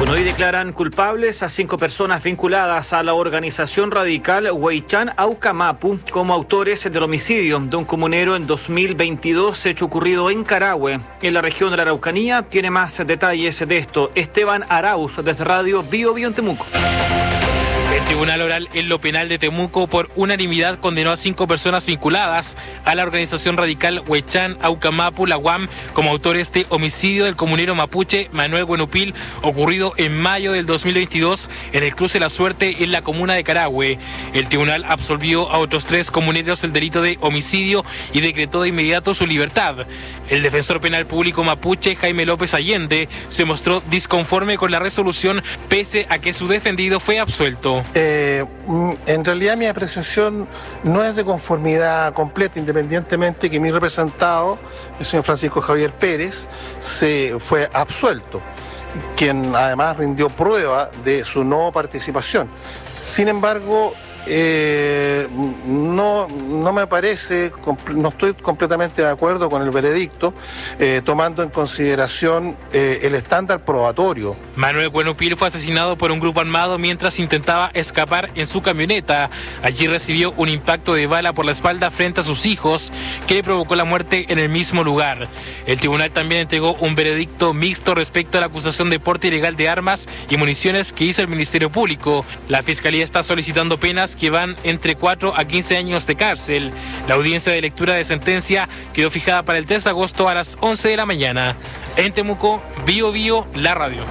Bueno, hoy declaran culpables a 5 personas vinculadas a la organización radical Huaychán Aucamapu como autores del homicidio de un comunero en 2022, hecho ocurrido en Carahue, en la región de la Araucanía. Tiene más detalles de esto Esteban Arauz, desde Radio Bio Bio en Temuco. El Tribunal Oral en lo Penal de Temuco por unanimidad condenó a 5 personas vinculadas a la organización radical Huaychán Aucamapu, la UAM, como autores de homicidio del comunero mapuche Manuel Buenupil, ocurrido en mayo del 2022 en el cruce La Suerte en la comuna de Carahue. El tribunal absolvió a otros 3 comuneros del delito de homicidio y decretó de inmediato su libertad. El defensor penal público mapuche Jaime López Allende se mostró disconforme con la resolución pese a que su defendido fue absuelto. En realidad mi apreciación no es de conformidad completa, independientemente que mi representado, el señor Francisco Javier Pérez, se fue absuelto, quien además rindió prueba de su no participación. Sin embargo, no me parece, no estoy completamente de acuerdo con el veredicto, tomando en consideración el estándar probatorio. Manuel Buenupil fue asesinado por un grupo armado mientras intentaba escapar en su camioneta. Allí recibió un impacto de bala por la espalda frente a sus hijos, que le provocó la muerte en el mismo lugar. El tribunal también entregó un veredicto mixto respecto a la acusación de porte ilegal de armas y municiones que hizo el Ministerio Público. La Fiscalía está solicitando penas que van entre 4 a 15 años de cárcel. La audiencia de lectura de sentencia quedó fijada para el 3 de agosto a las 11 de la mañana. En Temuco, Bio Bio, la radio.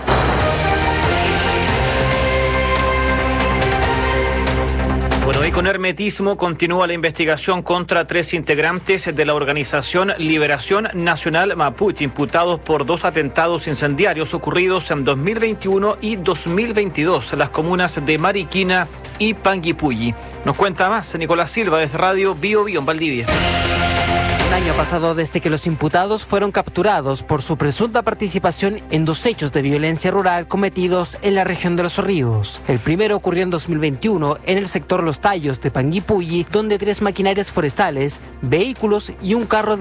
Bueno, y con hermetismo continúa la investigación contra 3 integrantes de la organización Liberación Nacional Mapuche, imputados por 2 atentados incendiarios ocurridos en 2021 y 2022 en las comunas de Mariquina y Panguipulli. Nos cuenta más Nicolás Silva desde Radio Bio Bio en Valdivia. Un año ha pasado desde que los imputados fueron capturados por su presunta participación en 2 hechos de violencia rural cometidos en la región de Los Ríos. El primero ocurrió en 2021 en el sector Los Tallos de Panguipulli, donde 3 maquinarias forestales, vehículos y un carro de